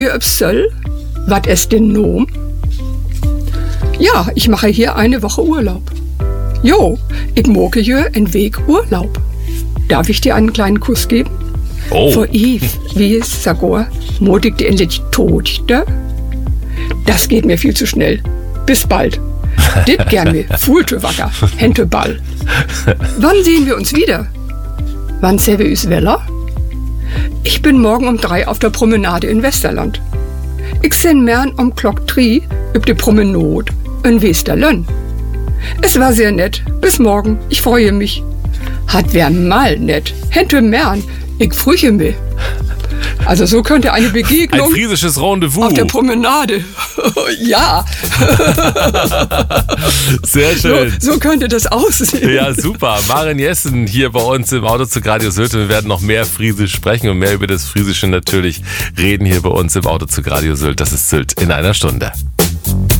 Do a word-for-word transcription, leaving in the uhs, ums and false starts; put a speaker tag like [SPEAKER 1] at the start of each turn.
[SPEAKER 1] Öpsel, wat es denn nom? Ja, ich mache hier eine Woche Urlaub. Jo, ich moke hier ein Weg Urlaub. Darf ich dir einen kleinen Kuss geben?
[SPEAKER 2] Oh.
[SPEAKER 1] Vor Eve, wie es Sagor, modig die endlich tot, da? Das geht mir viel zu schnell. Bis bald. Dit gern mir, fuhlte wacker, hente Ball. Wann sehen wir uns wieder? Wann sehen wir uns weller? Ich bin morgen um drei auf der Promenade in Westerland. Ich sehn mern um Glock drei üb die Promenade in Westerlönn. Es war sehr nett. Bis morgen. Ich freue mich. Hat wer mal nett. Hente mern. Ich früche mich. Also so könnte eine Begegnung
[SPEAKER 2] Ein friesisches Rendezvous
[SPEAKER 1] auf der Promenade. Ja.
[SPEAKER 2] Sehr schön.
[SPEAKER 1] So, so könnte das aussehen.
[SPEAKER 2] Ja, super. Maren Jessen hier bei uns im Autozug Radio Sylt. Wir werden noch mehr Friesisch sprechen und mehr über das Friesische natürlich reden hier bei uns im Autozug Radio Sylt. Das ist Sylt in einer Stunde.